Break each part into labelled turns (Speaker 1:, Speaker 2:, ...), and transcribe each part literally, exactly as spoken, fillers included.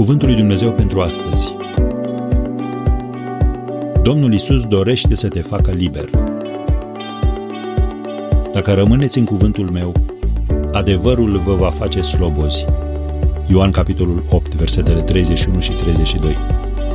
Speaker 1: Cuvântul lui Dumnezeu pentru astăzi. Domnul Iisus dorește să te facă liber. Dacă rămâneți în cuvântul meu, adevărul vă va face slobozi. Ioan capitolul opt, versetele treizeci și unu și treizeci și doi.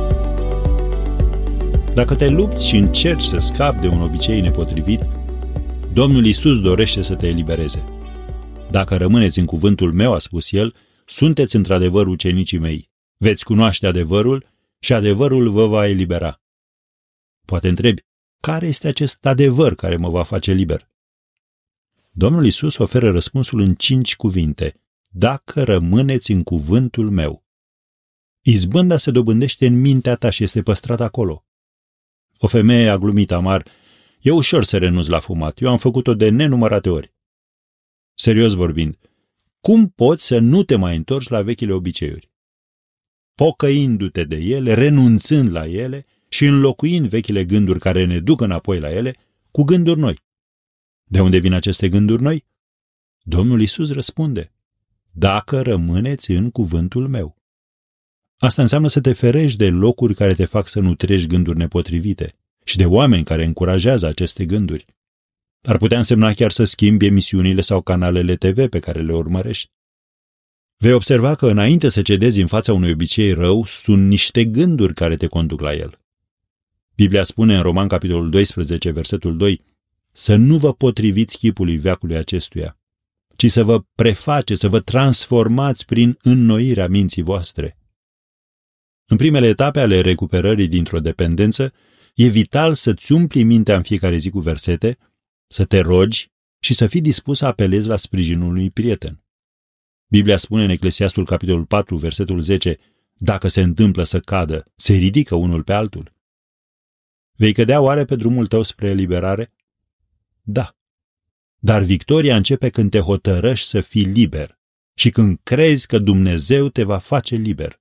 Speaker 1: Dacă te lupți și încerci să scapi de un obicei nepotrivit, Domnul Iisus dorește să te elibereze. Dacă rămâneți în cuvântul meu, a spus el, sunteți într-adevăr ucenicii mei. Veți cunoaște adevărul și adevărul vă va elibera. Poate întrebi, care este acest adevăr care mă va face liber? Domnul Iisus oferă răspunsul în cinci cuvinte. Dacă rămâneți în cuvântul meu. Izbânda se dobândește în mintea ta și este păstrată acolo. O femeie a glumit amar, e ușor să renunț la fumat, eu am făcut-o de nenumărate ori. Serios vorbind, cum poți să nu te mai întorci la vechile obiceiuri? Pocăindu-te de ele, renunțând la ele și înlocuind vechile gânduri care ne duc înapoi la ele cu gânduri noi. De unde vin aceste gânduri noi? Domnul Iisus răspunde, dacă rămâneți în cuvântul meu. Asta înseamnă să te ferești de locuri care te fac să nutrești gânduri nepotrivite și de oameni care încurajează aceste gânduri. Ar putea însemna chiar să schimbi emisiunile sau canalele T V pe care le urmărești. Vei observa că înainte să cedezi în fața unui obicei rău, sunt niște gânduri care te conduc la el. Biblia spune în Roman capitolul doisprezece, versetul doi, să nu vă potriviți chipului veacului acestuia, ci să vă prefaceți, să vă transformați prin înnoirea minții voastre. În primele etape ale recuperării dintr-o dependență, e vital să-ți umpli mintea în fiecare zi cu versete, să te rogi și să fii dispus să apelezi la sprijinul unui prieten. Biblia spune în Eclesiastul capitolul patru, versetul zece, dacă se întâmplă să cadă, se ridică unul pe altul. Vei cădea oare pe drumul tău spre eliberare? Da. Dar victoria începe când te hotărăști să fii liber și când crezi că Dumnezeu te va face liber.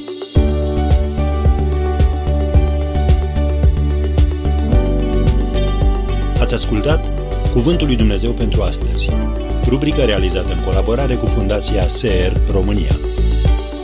Speaker 1: Ați ascultat Cuvântul lui Dumnezeu pentru astăzi, rubrică realizată în colaborare cu Fundația S E R România.